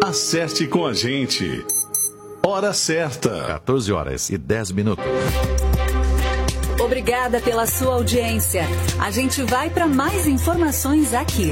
Acerte com a gente. Hora certa. 14 horas e 10 minutos. Obrigada pela sua audiência. A gente vai para mais informações aqui.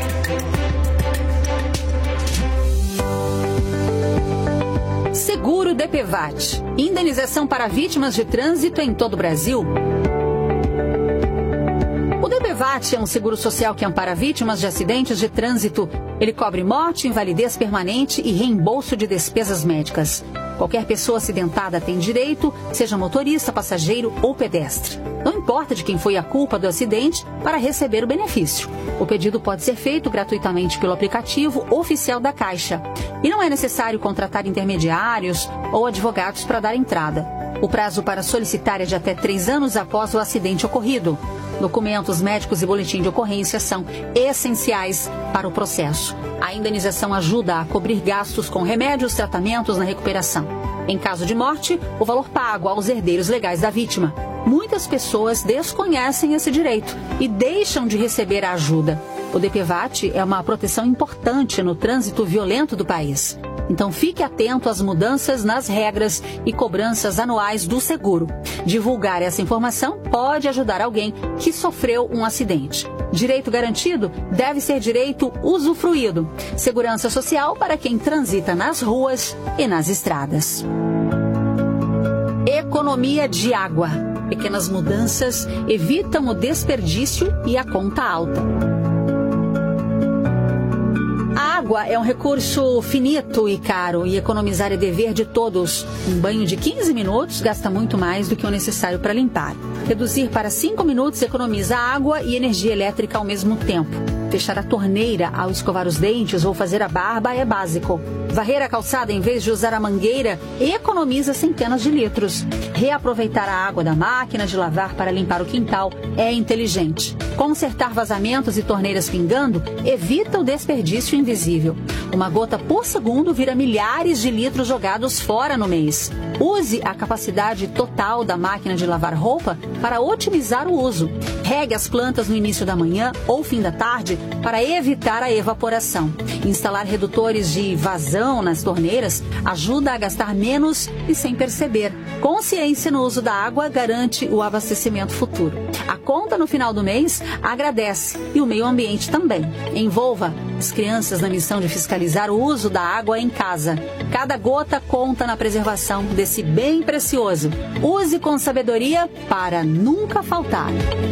Seguro DPVAT. Indenização para vítimas de trânsito em todo o Brasil. O DPVAT é um seguro social que ampara vítimas de acidentes de trânsito. Ele cobre morte, invalidez permanente e reembolso de despesas médicas. Qualquer pessoa acidentada tem direito, seja motorista, passageiro ou pedestre. Não importa de quem foi a culpa do acidente para receber o benefício. O pedido pode ser feito gratuitamente pelo aplicativo oficial da Caixa. E não é necessário contratar intermediários ou advogados para dar entrada. O prazo para solicitar é de até 3 anos após o acidente ocorrido. Documentos médicos e boletim de ocorrência são essenciais para o processo. A indenização ajuda a cobrir gastos com remédios, tratamentos na recuperação. Em caso de morte, o valor pago aos herdeiros legais da vítima. Muitas pessoas desconhecem esse direito e deixam de receber a ajuda. O DPVAT é uma proteção importante no trânsito violento do país. Então fique atento às mudanças nas regras e cobranças anuais do seguro. Divulgar essa informação pode ajudar alguém que sofreu um acidente. Direito garantido deve ser direito usufruído. Segurança social para quem transita nas ruas e nas estradas. Economia de água. Pequenas mudanças evitam o desperdício e a conta alta. A água é um recurso finito e caro e economizar é dever de todos. Um banho de 15 minutos gasta muito mais do que o necessário para limpar. Reduzir para 5 minutos economiza água e energia elétrica ao mesmo tempo. Fechar a torneira ao escovar os dentes ou fazer a barba é básico. Varrer a calçada em vez de usar a mangueira economiza centenas de litros. Reaproveitar a água da máquina de lavar para limpar o quintal é inteligente. Consertar vazamentos e torneiras pingando evita o desperdício invisível. Uma gota por segundo vira milhares de litros jogados fora no mês. Use a capacidade total da máquina de lavar roupa para otimizar o uso. Regue as plantas no início da manhã ou fim da tarde para evitar a evaporação. Instalar redutores de vazão nas torneiras ajuda a gastar menos e sem perceber. Consciência no uso da água garante o abastecimento futuro. A conta no final do mês agradece e o meio ambiente também. Envolva as crianças na missão de fiscalizar o uso da água em casa. Cada gota conta na preservação desse bem precioso. Use com sabedoria para nunca faltar.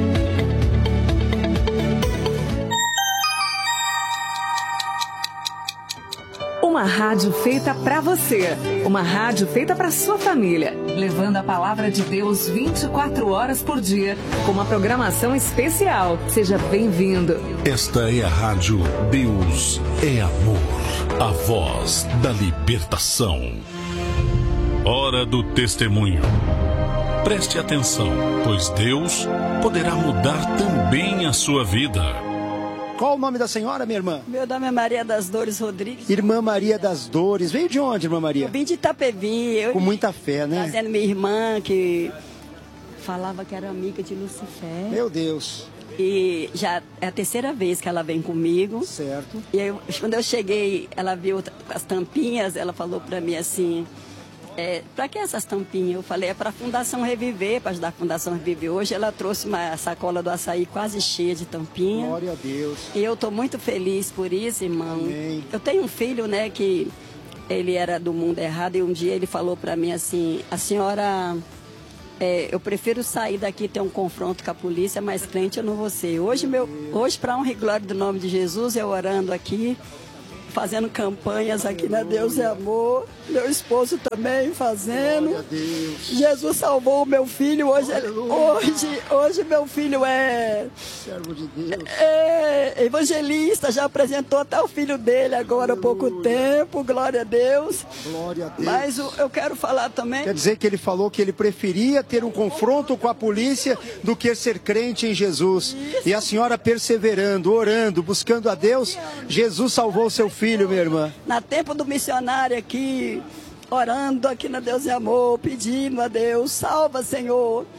Uma rádio feita para você. Uma rádio feita para sua família. Levando a palavra de Deus 24 horas por dia. Com uma programação especial. Seja bem-vindo. Esta é a rádio Deus é Amor. A voz da libertação. Hora do testemunho. Preste atenção, pois Deus poderá mudar também a sua vida. Qual o nome da senhora, minha irmã? Meu nome é Maria das Dores Rodrigues. Irmã Maria das Dores. Veio de onde, irmã Maria? Eu vim de Itapevi. Com muita fé, né? Trazendo minha irmã, que falava que era amiga de Lucifer. Meu Deus. E já é a 3ª vez que ela vem comigo. Certo. E quando eu cheguei, ela viu as tampinhas, ela falou pra mim assim... para que essas tampinhas? Eu falei, é para a Fundação Reviver, para ajudar a Fundação Reviver. Hoje ela trouxe uma sacola do açaí quase cheia de tampinha. Glória a Deus. E eu estou muito feliz por isso, irmão. Amém. Eu tenho um filho, né, que ele era do mundo errado e um dia ele falou para mim assim, a senhora, eu prefiro sair daqui e ter um confronto com a polícia, mas crente eu não vou ser. Hoje, para honra e glória do nome de Jesus, eu orando aqui, fazendo campanhas aqui na Deus é Amor, meu esposo também fazendo. Glória a Deus. Jesus salvou o meu filho, hoje meu filho é servo de Deus. É evangelista, já apresentou até o filho dele agora há pouco tempo, glória a Deus. Glória a Deus. Mas eu quero falar também... Quer dizer que ele falou que ele preferia ter um confronto com a polícia do que ser crente em Jesus. Isso. E a senhora perseverando, orando, buscando a Deus, Jesus salvou seu filho, minha irmã. Na tempo do missionário aqui, orando aqui na Deus é Amor, pedindo a Deus, salva, Senhor.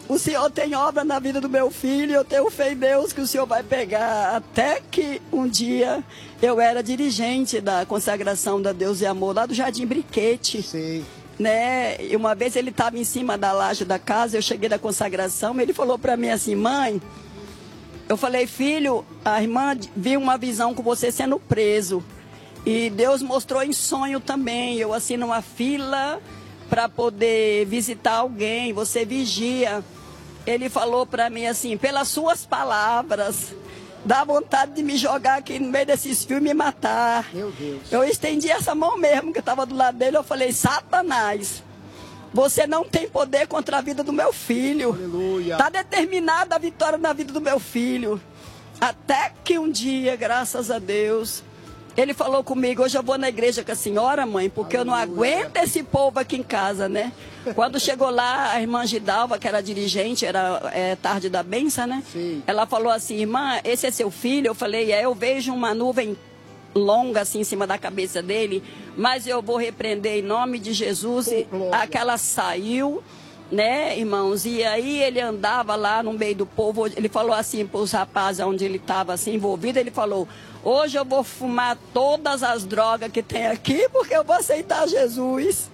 o Senhor tem obra na vida do meu filho, eu tenho fé em Deus que o Senhor vai pegar. Até que um dia eu era dirigente da consagração da Deus e Amor, lá do Jardim Briquete. Sei. Né? E uma vez ele estava em cima da laje da casa, eu cheguei da consagração, ele falou para mim assim, mãe, eu falei, filho, a irmã viu uma visão com você sendo preso. E Deus mostrou em sonho também, eu assim numa fila para poder visitar alguém, você vigia. Ele falou para mim assim, pelas suas palavras, dá vontade de me jogar aqui no meio desses fios e me matar. Meu Deus. Eu estendi essa mão mesmo, que eu estava do lado dele, eu falei, Satanás, você não tem poder contra a vida do meu filho. Aleluia. Está determinada a vitória na vida do meu filho. Até que um dia, graças a Deus, ele falou comigo, hoje eu vou na igreja com a senhora, mãe, porque eu não aguento esse povo aqui em casa, né? Quando chegou lá, a irmã Gidalva, que era dirigente, era tarde da benção, né? Sim. Ela falou assim, irmã, esse é seu filho? Eu falei, eu vejo uma nuvem longa assim em cima da cabeça dele, mas eu vou repreender em nome de Jesus. E aquela saiu, né, irmãos? E aí ele andava lá no meio do povo, ele falou assim para os rapazes onde ele estava assim envolvido, ele falou, hoje eu vou fumar todas as drogas que tem aqui, porque eu vou aceitar Jesus.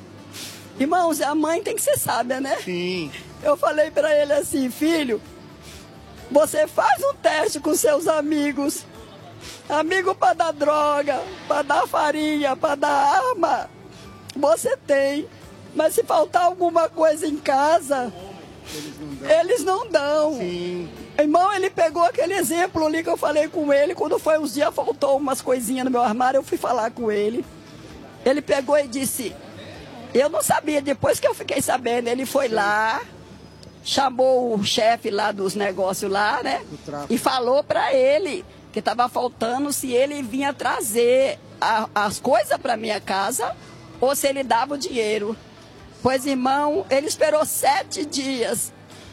Irmãos, a mãe tem que ser sábia, né? Sim. Eu falei para ele assim, filho, você faz um teste com seus amigos. Amigo para dar droga, para dar farinha, para dar arma, você tem. Mas se faltar alguma coisa em casa, eles não dão. Sim. Irmão, ele pegou aquele exemplo ali que eu falei com ele. Quando foi uns dias, faltou umas coisinhas no meu armário, eu fui falar com ele. Ele pegou e disse, eu não sabia, depois que eu fiquei sabendo, ele foi lá, chamou o chefe lá dos negócios lá, né? E falou para ele que estava faltando se ele vinha trazer as coisas para minha casa ou se ele dava o dinheiro. Pois, irmão, ele esperou 7 dias.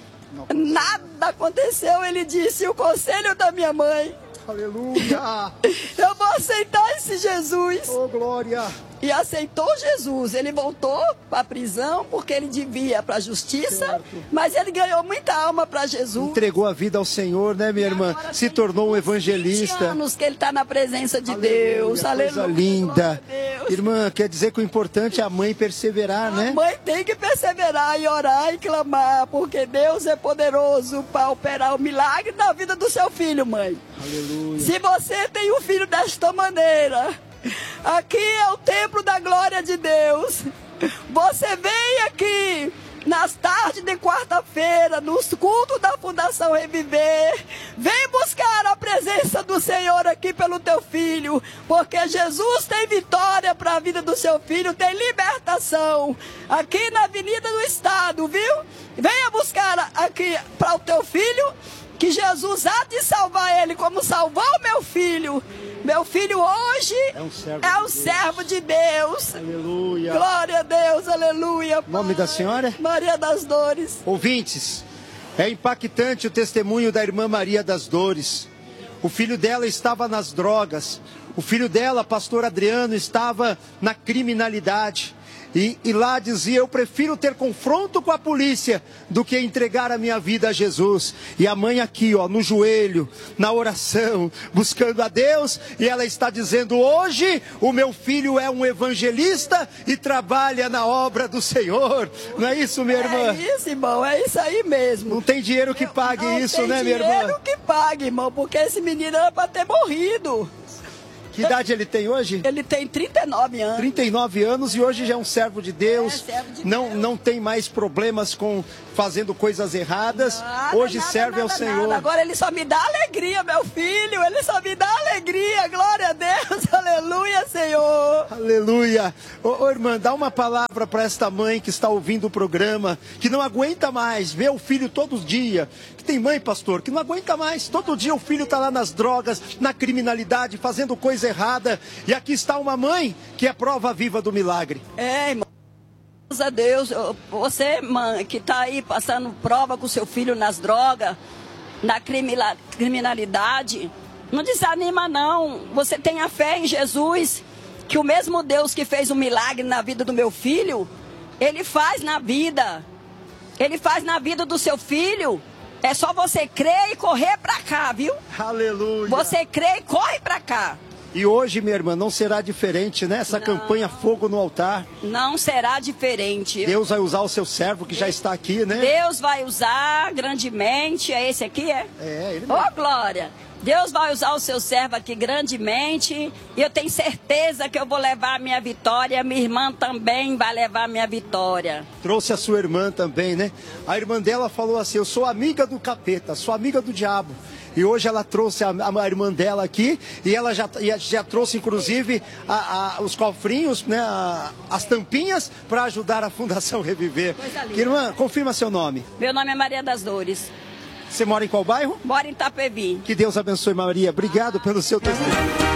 Nada aconteceu, ele disse, o conselho da minha mãe. Aleluia. Eu vou aceitar esse Jesus. Oh, glória. E aceitou Jesus. Ele voltou para a prisão porque ele devia para a justiça, certo. Mas ele ganhou muita alma para Jesus. Entregou a vida ao Senhor, né, minha irmã? Se tornou um evangelista. 20 anos que ele está na presença de Aleluia, Deus. Aleluia. Coisa linda. Irmã, quer dizer que o importante é a mãe perseverar, né? A mãe tem que perseverar e orar e clamar, porque Deus é poderoso para operar o milagre na vida do seu filho, mãe. Aleluia. Se você tem um filho desta maneira, aqui é o templo da glória de Deus. Você vem aqui nas tardes de quarta-feira, nos cultos da Fundação Reviver. Vem buscar a presença do Senhor aqui pelo teu filho, porque Jesus tem vitória para a vida do seu filho, tem libertação aqui na Avenida do Estado, viu? Venha buscar aqui para o teu filho, que Jesus há de salvar ele como salvou meu filho. Meu filho hoje é um servo de Deus. Aleluia. Glória a Deus, aleluia. O nome da senhora? Maria das Dores. Ouvintes, é impactante o testemunho da irmã Maria das Dores. O filho dela estava nas drogas. O filho dela, pastor Adriano, estava na criminalidade. E lá dizia, eu prefiro ter confronto com a polícia do que entregar a minha vida a Jesus. E a mãe aqui, ó, no joelho, na oração, buscando a Deus. E ela está dizendo, hoje o meu filho é um evangelista e trabalha na obra do Senhor. Não é isso, minha irmã? É isso, irmão, é isso aí mesmo. Não tem dinheiro que pague isso, né, minha irmã? Não tem dinheiro que pague, irmão, porque esse menino era para ter morrido. Que idade ele tem hoje? Ele tem 39 anos. 39 anos e hoje já é um servo de Deus. Servo de não, Deus. Não tem mais problemas com fazendo coisas erradas. Hoje serve ao Senhor. Agora ele só me dá alegria, meu filho. Ele só me dá alegria. Glória a Deus. Aleluia, Senhor. Aleluia. Ô, irmã, dá uma palavra para esta mãe que está ouvindo o programa, que não aguenta mais ver o filho todo dia. Que tem mãe, pastor, que não aguenta mais. Todo dia o filho está lá nas drogas, na criminalidade, fazendo coisa errada. E aqui está uma mãe que é prova viva do milagre. É, irmão. Graças a Deus, você, mãe, que está aí passando prova com seu filho nas drogas, na criminalidade, não desanima não. Você tenha fé em Jesus, que o mesmo Deus que fez um milagre na vida do meu filho, Ele faz na vida Ele faz na vida do seu filho. É só você crer e correr para cá, viu? Aleluia. Você crê e corre para cá. E hoje, minha irmã, não será diferente, né? Essa campanha Fogo no Altar. Não será diferente. Deus vai usar o seu servo que já está aqui, né? Deus vai usar grandemente. É esse aqui, é? É, ele mesmo. Ô, glória! Deus vai usar o seu servo aqui grandemente. E eu tenho certeza que eu vou levar a minha vitória. Minha irmã também vai levar a minha vitória. Trouxe a sua irmã também, né? A irmã dela falou assim, eu sou amiga do capeta, sou amiga do diabo. E hoje ela trouxe a irmã dela aqui e ela já trouxe, inclusive, os cofrinhos, né, as tampinhas para ajudar a Fundação Reviver. Coisa linda. Irmã, confirma seu nome. Meu nome é Maria das Dores. Você mora em qual bairro? Moro em Itapevi. Que Deus abençoe, Maria. Obrigado pelo seu testemunho.